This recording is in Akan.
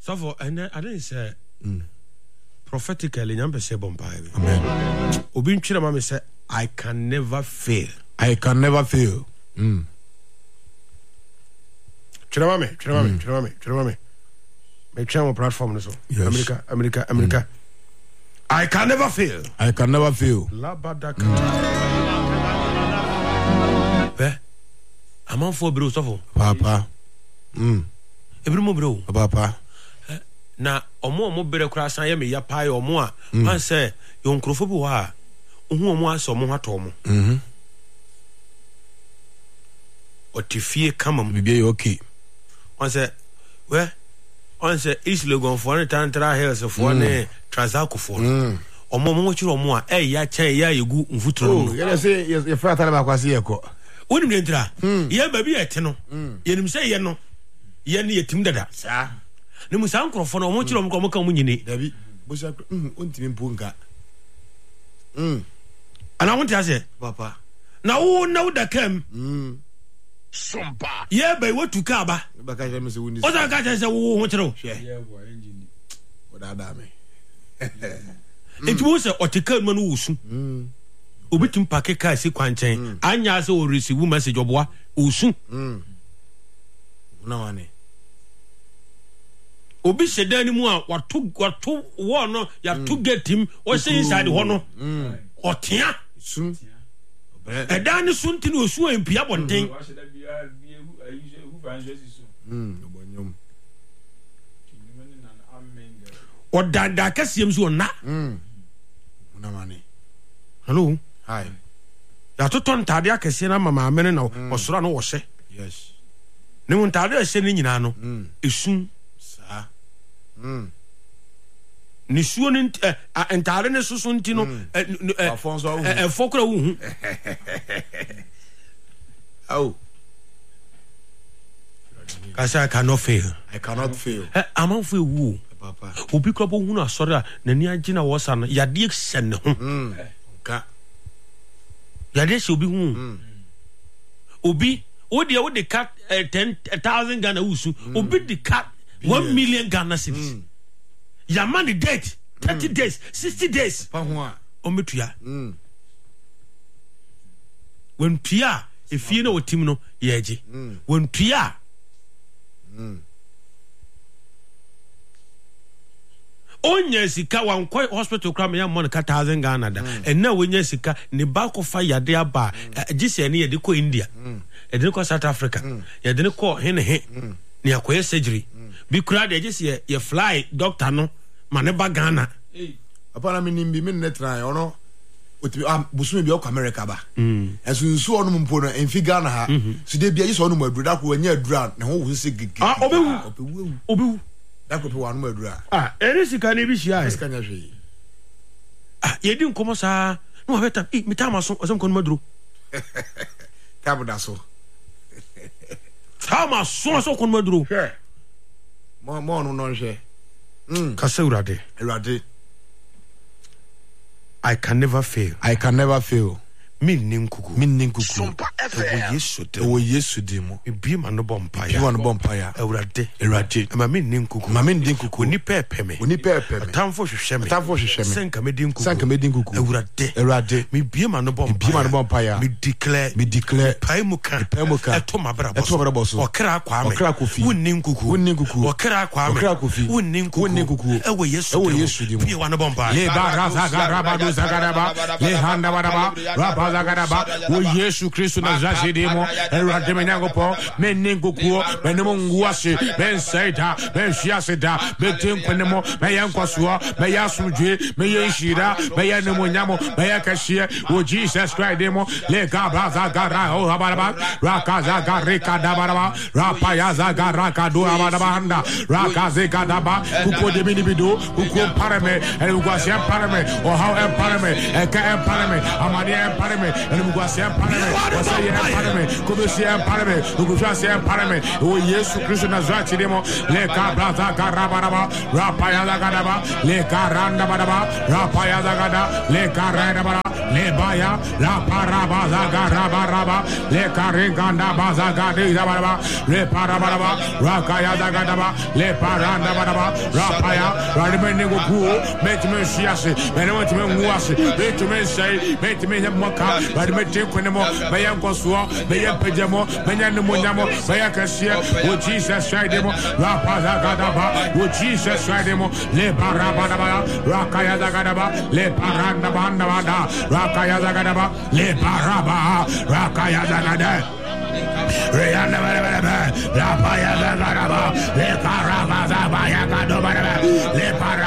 So for and I didn't say prophetically nyambe se bompa. Amen. Obi ntwira ma me say I can never fail. I can never fail. Twira me. Me twira platform so. Yes. America. I can never fail. I can never fail. Labadaka. I'm on for bro so Papa. Every mo bro. Papa. Na omo bere kura san ye me ya pae omo a man say yo nkrofo bi wa ohu omo aso omo hato omo otifie kama Bibi okay. On say we on say East Legon for Tantra Hills for ne Transaco for omo chiro omo a ya chen ya yegu mfuturo no You say you fat about kwase yeko. Woni me ntra ye ba bi ete no ye nim say ye no ye ne yetim dada Sa. ne musa nkrofo no omo chiro omo ka munyini Dabi. Bosa ontimi mpunga. ana wonte ase Papa. na wo da kam Sompa. ye ba wotu ka ba Baka je me se woni. o da ka je se wo ho chiro Yeah, boy, engine. Oda me. enti wo se otika ma no wusu obitum pake ka si kwanchen anya se o receive message oboa wusu Na wane. obi shedan ni mu a wato wo no ya to get him o say inside ho no otia Sun. edan ni sunti ni osu empia bonten Obonyom. odanda kasiem so na Na wane. hello Hi. ya to ton tade akese na mama amene na osoro no wo hye Yes. ne mu tade hye ni nyina no esun Sa. ni suo ni entare ne susu nti no Afonso fokora wo hu Oh, kasa I cannot fail I cannot fail. amanfo ewu Papa. obi krobo hu na asore a nani agina wo sa no yade hye ne ho Ka. yade hye obi hu obi odi wo de cut 10,000 Ghana usu obi de cut 1 million Ghana cedis ya man the date 30 days 60 days Pa ho a. ometua when tua efie na otim no yeje when tua onya sika wankoi hospital kra me ya mon ka 1,000 Ghana da enna wonya sika ne ba ko fa yade aba gise ne yede ko India yede ko South Africa yede ko hene ne akoye surgery bi kra de gise ye fly doctor no ma ne ba Ghana Papa na me nimbi me net na ono. Oti busumi bi okwa America ba. Enso nsu ono mpo no enfi Ghana ha. So de bia yi so ono mu adura ko anya adura na ho se gege. obewu Da ko pe wa no mu adura. ere sika ne bi hia Sika nya hwe. yedi nkomo sa no wabeta mitama so osem kono maduro Tabu da so. tama so kono maduro Hwe. Mo no no hwe. kasa urade Erade. I can never fail I can never fail. min ninkuku Sompa FM. Yesu de mo. bi ma no bompa Bi ya wan bompa ya. urade ma min ninkuku Ma me ndinkuku. oni pepeme Oni pepe me. tamfo hwehwe me Tamfo hwehwe me. senka me dinkuku Sanka me dinkuku. Erade. me bi ma no bompa Bi ma no bompa ya. me declare pai muka eto mabrabo so. okra kwa me Okra kofi. wonni nkuku okra kwa me Okra kofi. wonni nkuku ewo Yesu di mo. bi wa no bompa Le baraza garabado zagaraba. Le handa baraba. Rabaza garaba. Wo Yesu Kristo na zazidimo. Erade me nyangopo. Me ninkuku. Me nemo nguase. Me nsaida. Me shiasida. Me tenkwemo. Me yankwaso. Me yasumdwe. Me yenshira. Me yanemo nyamo. Me yakashie. Wo Jesus Christ demo. Le gabaza gara. O habaraba. Rakaza garika dabaraba. Rapayaza garaka do habaraba handa. Rakaze gadaba. Kuko de minibido. Kuko parame. And nguase parame. O how parame. Eka parame. Amani parame. And nguase parame. Wasaya parame. Kubeshi parame. Nguase parame. O Yesu Kristo Nazareti demo. Le gabaza garabaraba. Rapayaza gadaba. Le garanda baraba. Rapayaza gada. Le garanda baraba. le baya, la parabaza garabaraba, le karinganda baza gadizabaraba, le parabaraba, rakaya zagadaba, le paranda baraba, rapaya, radimeningo kuo, metime siase, menotime muase, metime say, metime moka, radimete kunemo, bayan kosua, bayan pejamo, bayan munyamo, bayan kasia, o Jesus demo, rapaza gadaba, o Jesus demo, le parabadaba, rakaya zagadaba, le paranda banda banda, rakaya zagadaba, le paraba, rakaya zagada. Rihanna la paya zagadaba, le caraba zabaya gadaba, le para